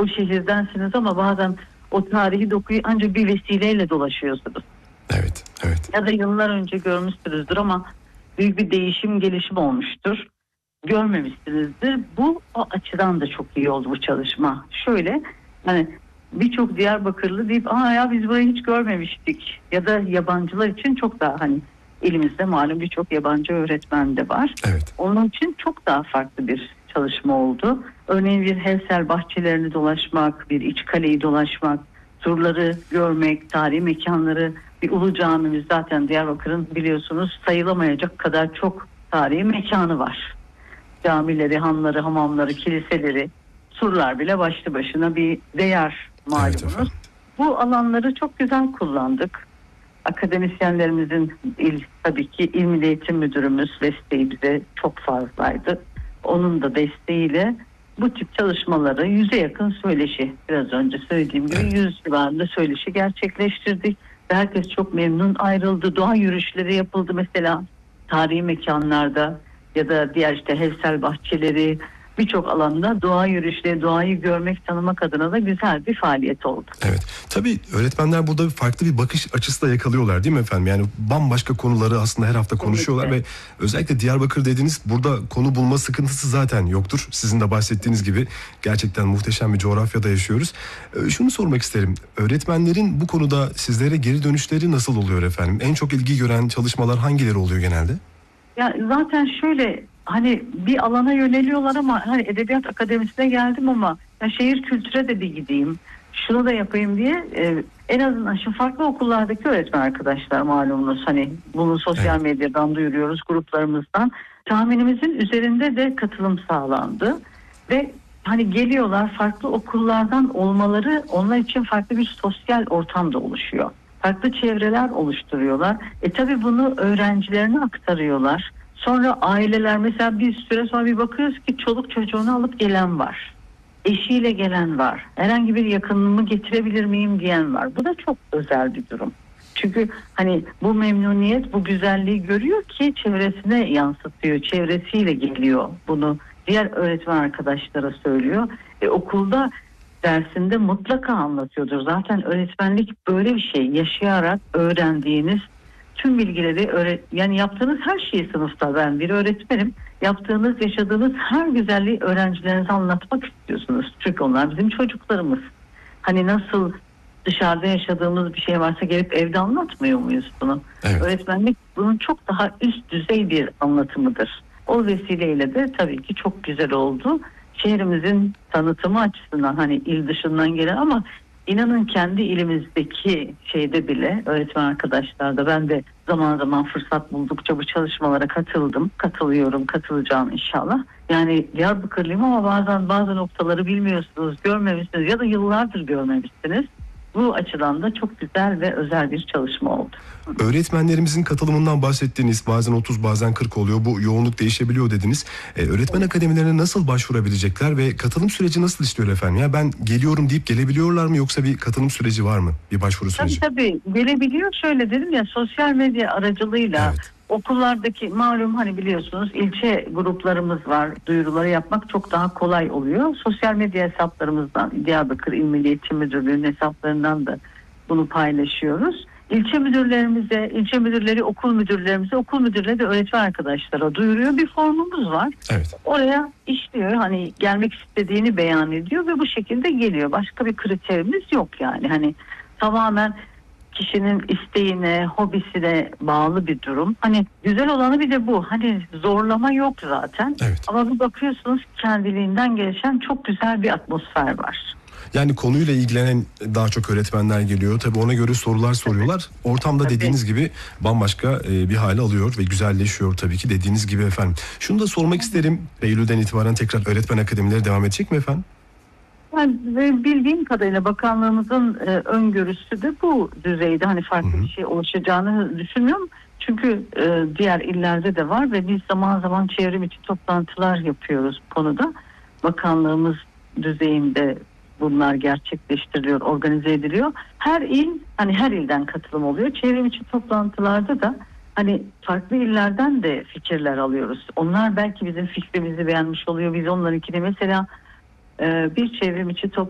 o şehirdensiniz ama bazen o tarihi dokuyu ancak bir vesileyle dolaşıyorsunuz. Evet, evet. Ya da yıllar önce görmüşsünüzdür ama büyük bir değişim, gelişim olmuştur. Görmemişsinizdir. Bu o açıdan da çok iyi oldu bu çalışma. Şöyle, hani birçok Diyarbakırlı deyip ya biz burayı hiç görmemiştik. Ya da yabancılar için çok daha, hani elimizde malum birçok yabancı öğretmen de var. Evet. Onun için çok daha farklı bir çalışma oldu. Örneğin bir Hevsel bahçelerini dolaşmak, bir iç kaleyi dolaşmak, surları görmek, tarihi mekanları, bir Ulu Camimiz, zaten Diyarbakır'ın biliyorsunuz sayılamayacak kadar çok tarihi mekanı var. Camileri, hanları, hamamları, kiliseleri, surlar bile başlı başına bir değer malumunuz. Evet, bu alanları çok güzel kullandık. Akademisyenlerimizin tabii ki İl Milli Eğitim Müdürümüz desteği bize çok fazlaydı. Onun da desteğiyle bu tip çalışmaları 100'e yakın söyleşi, biraz önce söylediğim gibi 100 civarında söyleşi gerçekleştirdik. Ve herkes çok memnun ayrıldı. Doğa yürüyüşleri yapıldı mesela tarihi mekanlarda ya da diğer işte Hevsel bahçeleri, birçok alanda doğa yürüyüşleri, doğayı görmek, tanımak adına da güzel bir faaliyet oldu. Evet. Tabii öğretmenler burada farklı bir bakış açısı da yakalıyorlar değil mi efendim? Yani bambaşka konuları aslında her hafta konuşuyorlar ve özellikle Diyarbakır dediğiniz, burada konu bulma sıkıntısı zaten yoktur. Sizin de bahsettiğiniz gibi gerçekten muhteşem bir coğrafyada yaşıyoruz. Şunu sormak isterim. Öğretmenlerin bu konuda sizlere geri dönüşleri nasıl oluyor efendim? En çok ilgi gören çalışmalar hangileri oluyor genelde? Ya zaten şöyle, hani bir alana yöneliyorlar ama hani edebiyat akademisine geldim ama ya şehir kültüre de bir gideyim, şunu da yapayım diye en azından şu farklı okullardaki öğretmen arkadaşlar, malumunuz hani bunu sosyal medyadan duyuruyoruz, gruplarımızdan. Tahminimizin üzerinde de katılım sağlandı ve hani geliyorlar, farklı okullardan olmaları onlar için farklı bir sosyal ortam da oluşuyor. Farklı çevreler oluşturuyorlar. Tabii bunu öğrencilerine aktarıyorlar. Sonra aileler, mesela bir süre sonra bir bakıyoruz ki çoluk çocuğunu alıp gelen var. Eşiyle gelen var. Herhangi bir yakınımı getirebilir miyim diyen var. Bu da çok özel bir durum. Çünkü hani bu memnuniyet, bu güzelliği görüyor ki çevresine yansıtıyor. Çevresiyle geliyor, bunu diğer öğretmen arkadaşlara söylüyor. Okulda dersinde mutlaka anlatıyordur. Zaten öğretmenlik böyle bir şey. Yaşayarak öğrendiğiniz tüm bilgileri, yani yaptığınız her şeyi sınıfta, ben bir öğretmenim, yaptığınız, yaşadığınız her güzelliği öğrencilerinize anlatmak istiyorsunuz. Çünkü onlar bizim çocuklarımız. Hani nasıl dışarıda yaşadığımız bir şey varsa gelip evde anlatmıyor muyuz bunu? Evet. Öğretmenlik bunun çok daha üst düzey bir anlatımıdır. O vesileyle de tabii ki çok güzel oldu. Şehrimizin tanıtımı açısından, hani il dışından gelen ama inanın kendi ilimizdeki şeyde bile öğretmen arkadaşlar da, ben de zaman zaman fırsat buldukça bu çalışmalara katılıyorum, katılacağım inşallah. Yani Diyarbakırlıyım ama bazen bazı noktaları bilmiyorsunuz, görmemişsiniz ya da yıllardır görmemişsiniz. Bu açıdan da çok güzel ve özel bir çalışma oldu. Öğretmenlerimizin katılımından bahsettiğiniz, bazen 30 bazen 40 oluyor, bu yoğunluk değişebiliyor dediniz. Öğretmen akademilerine nasıl başvurabilirecekler ve katılım süreci nasıl işliyor efendim? Ya ben geliyorum deyip gelebiliyorlar mı, yoksa bir katılım süreci var mı? Bir başvuru süreci? Tabii gelebiliyor. Şöyle dedim ya, sosyal medya aracılığıyla okullardaki, malum hani biliyorsunuz ilçe gruplarımız var. Duyuruları yapmak çok daha kolay oluyor. Sosyal medya hesaplarımızdan, Diyarbakır İl Milli Eğitim Müdürlüğü'nün hesaplarından da bunu paylaşıyoruz. İlçe müdürlerimize, ilçe müdürleri okul müdürlerimize, okul müdürleri de öğretmen arkadaşlara duyuruyor. Bir formumuz var. Evet. Oraya işliyor. Hani gelmek istediğini beyan ediyor ve bu şekilde geliyor. Başka bir kriterimiz yok yani. Hani tamamen kişinin isteğine, hobisine bağlı bir durum. Hani güzel olanı bir de bu. Hani zorlama yok zaten. Evet. Ama bir bakıyorsunuz kendiliğinden gelişen çok güzel bir atmosfer var. Yani konuyla ilgilenen daha çok öğretmenler geliyor. Tabii ona göre sorular soruyorlar. Ortamda dediğiniz gibi bambaşka bir hale alıyor ve güzelleşiyor tabii ki, dediğiniz gibi efendim. Şunu da sormak isterim. Eylül'den itibaren tekrar öğretmen akademileri devam edecek mi efendim? Yani bildiğim kadarıyla bakanlığımızın öngörüsü de bu düzeyde, hani farklı bir şey oluşacağını düşünmüyorum. Çünkü diğer illerde de var ve biz zaman zaman çevrim içi toplantılar yapıyoruz bu konuda. Bakanlığımız düzeyinde bunlar gerçekleştiriliyor, organize ediliyor. Her il, hani her ilden katılım oluyor. Çevrim içi toplantılarda da hani farklı illerden de fikirler alıyoruz. Onlar belki bizim fikrimizi beğenmiş oluyor. Biz onlarınkini, mesela bir çevrim içi